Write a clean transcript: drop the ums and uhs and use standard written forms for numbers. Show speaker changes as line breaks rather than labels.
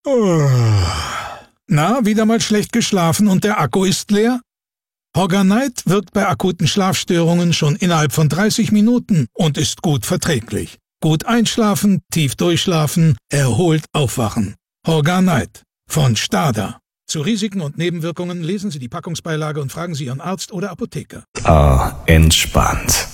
Na, wieder mal schlecht geschlafen und der Akku ist leer? Horganite wirkt bei akuten Schlafstörungen schon innerhalb von 30 Minuten und ist gut verträglich. Gut einschlafen, tief durchschlafen, erholt aufwachen. Horganite von STADA. Zu Risiken und Nebenwirkungen lesen Sie die Packungsbeilage und fragen Sie Ihren Arzt oder Apotheker.
Entspannt.